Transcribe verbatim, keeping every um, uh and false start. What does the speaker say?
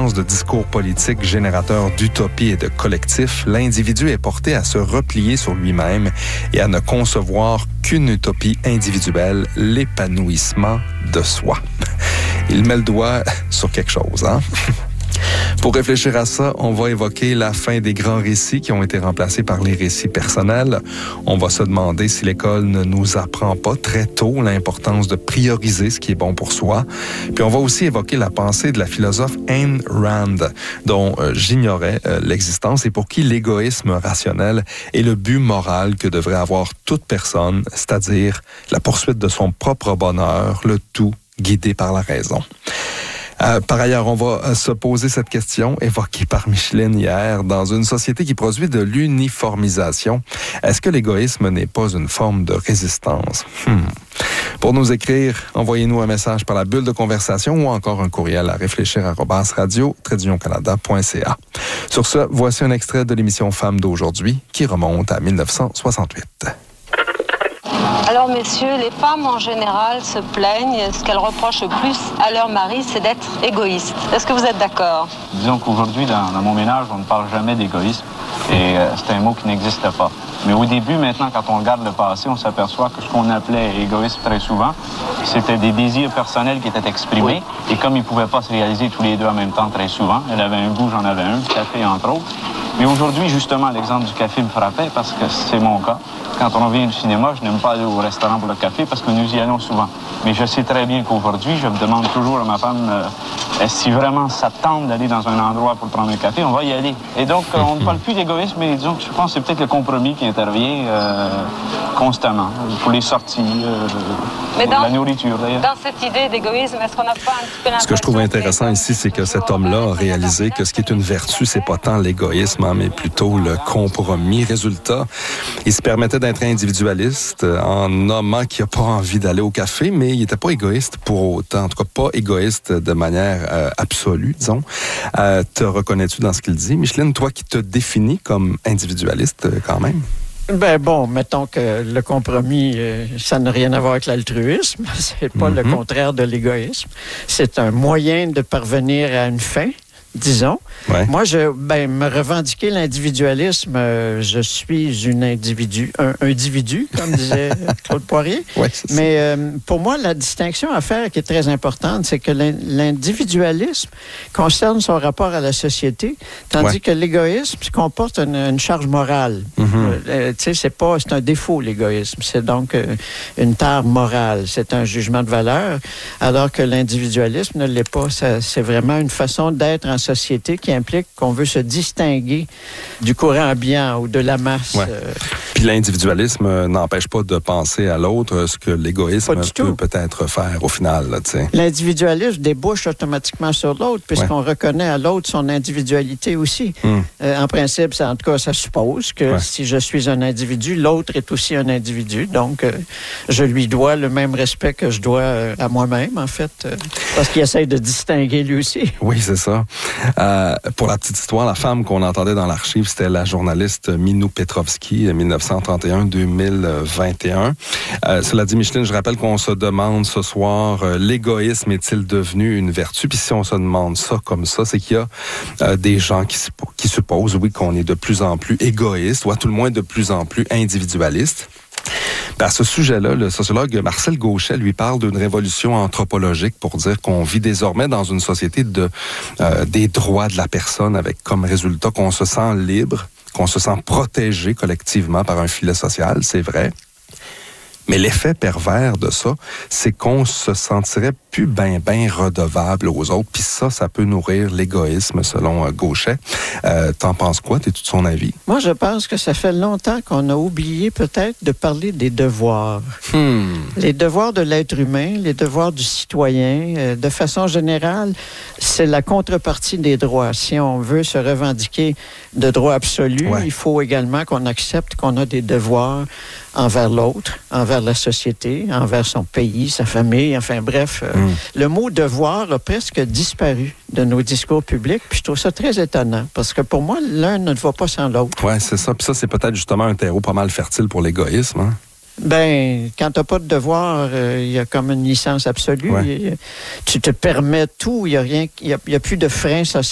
l'absence de discours politique générateur d'utopie et de collectif, l'individu est porté à se replier sur lui-même et à ne concevoir qu'une utopie individuelle, l'épanouissement de soi. Il met le doigt sur quelque chose, hein? Pour réfléchir à ça, on va évoquer la fin des grands récits qui ont été remplacés par les récits personnels. On va se demander si l'école ne nous apprend pas très tôt l'importance de prioriser ce qui est bon pour soi. Puis on va aussi évoquer la pensée de la philosophe Ayn Rand, dont euh, j'ignorais euh, l'existence et pour qui l'égoïsme rationnel est le but moral que devrait avoir toute personne, c'est-à-dire la poursuite de son propre bonheur, le tout guidé par la raison. Euh, par ailleurs, on va euh, se poser cette question évoquée par Micheline hier. Dans une société qui produit de l'uniformisation, est-ce que l'égoïsme n'est pas une forme de résistance? Hmm. Pour nous écrire, envoyez-nous un message par la bulle de conversation ou encore un courriel à réfléchir arobase radio tiret canada point c a. Sur ce, voici un extrait de l'émission Femmes d'aujourd'hui qui remonte à dix-neuf cent soixante-huit. Alors messieurs, les femmes en général se plaignent. Ce qu'elles reprochent le plus à leur mari, c'est d'être égoïste. Est-ce que vous êtes d'accord? Disons qu'aujourd'hui, dans, dans mon ménage, on ne parle jamais d'égoïsme. Et euh, c'est un mot qui n'existe pas. Mais au début, maintenant, quand on regarde le passé, on s'aperçoit que ce qu'on appelait égoïsme très souvent, c'était des désirs personnels qui étaient exprimés. Oui. Et comme ils ne pouvaient pas se réaliser tous les deux en même temps très souvent, elle avait un goût, j'en avais un, le café entre autres. Mais aujourd'hui, justement, l'exemple du café me frappait parce que c'est mon cas. Quand on revient du cinéma, je n'aime pas aller au restaurant pour le café parce que nous y allons souvent. Mais je sais très bien qu'aujourd'hui, je me demande toujours à ma femme euh, si vraiment ça tente d'aller dans un endroit pour prendre un café, on va y aller. Et donc, euh, on ne parle plus d'égoïsme, mais disons que je pense que c'est peut-être le compromis qui intervient euh, constamment pour les sorties, euh, mais pour dans, la nourriture d'ailleurs. Dans cette idée d'égoïsme, est-ce qu'on n'a pas un petit peu l'impression... Ce que je trouve intéressant ici, c'est que cet homme-là a réalisé que ce qui est une vertu, c'est pas tant l'égoïsme, hein, mais plutôt le compromis. Résultat, il se permettait d'être individualiste en nommant qu'il n'a pas envie d'aller au café, mais il n'était pas égoïste pour autant. En tout cas, pas égoïste de manière euh, absolue, disons. Euh, te reconnais-tu dans ce qu'il dit? Micheline, toi qui te définis comme individualiste euh, quand même? Ben bon, mettons que le compromis, euh, ça n'a rien à voir avec l'altruisme. C'est pas mm-hmm. le contraire de l'égoïsme. C'est un moyen de parvenir à une fin, disons. Ouais. Moi, je, ben, me revendiquer l'individualisme, euh, je suis une individu, un, un individu, comme disait Claude Poirier. Ouais, mais euh, pour moi, la distinction à faire qui est très importante, c'est que l'individualisme concerne son rapport à la société, tandis ouais. que l'égoïsme comporte une, une charge morale. Mm-hmm. Euh, tu sais, c'est pas, c'est un défaut, l'égoïsme. C'est donc euh, une tare morale. C'est un jugement de valeur, alors que l'individualisme ne l'est pas. Ça, c'est vraiment une façon d'être en société qui implique qu'on veut se distinguer du courant ambiant ou de la masse. Ouais. Euh... Puis l'individualisme n'empêche pas de penser à l'autre, ce que l'égoïsme peut tout. peut-être faire au final. Là, l'individualisme débouche automatiquement sur l'autre, puisqu'on ouais. reconnaît à l'autre son individualité aussi. Mm. Euh, en principe, ça, en tout cas, ça suppose que ouais. si je suis un individu, l'autre est aussi un individu. Donc, euh, je lui dois le même respect que je dois euh, à moi-même, en fait, euh, parce qu'il essaie de distinguer lui aussi. Oui, c'est ça. Euh, pour la petite histoire, la femme qu'on entendait dans l'archive, c'était la journaliste Minou Petrovski, dix-neuf cent trente et un à deux mille vingt et un. Euh, cela dit, Micheline, je rappelle qu'on se demande ce soir, euh, l'égoïsme est-il devenu une vertu? Puis si on se demande ça comme ça, c'est qu'il y a euh, des gens qui, qui supposent, oui, qu'on est de plus en plus égoïste, ou à tout le moins de plus en plus individualiste. Ben à ce sujet-là, le sociologue Marcel Gauchet lui parle d'une révolution anthropologique pour dire qu'on vit désormais dans une société de euh, des droits de la personne avec comme résultat qu'on se sent libre, qu'on se sent protégé collectivement par un filet social, c'est vrai. Mais l'effet pervers de ça, c'est qu'on se sentirait plus ben ben redevable aux autres. Puis ça, ça peut nourrir l'égoïsme, selon euh, Gauchet. Euh, t'en penses quoi? T'es-tu de son avis? Moi, je pense que ça fait longtemps qu'on a oublié peut-être de parler des devoirs. Hmm. Les devoirs de l'être humain, les devoirs du citoyen, euh, de façon générale, c'est la contrepartie des droits. Si on veut se revendiquer de droits absolus, ouais. il faut également qu'on accepte qu'on a des devoirs envers l'autre, envers la société, envers son pays, sa famille, enfin bref. Euh, mm. Le mot « devoir » a presque disparu de nos discours publics, puis je trouve ça très étonnant, parce que pour moi, l'un ne va pas sans l'autre. Oui, c'est ça. Puis ça, c'est peut-être justement un terreau pas mal fertile pour l'égoïsme, hein? Ben, quand tu n'as pas de devoir, il euh, y a comme une licence absolue. Ouais. Y, tu te permets tout, il n'y a rien, il y a, y a plus de frein social.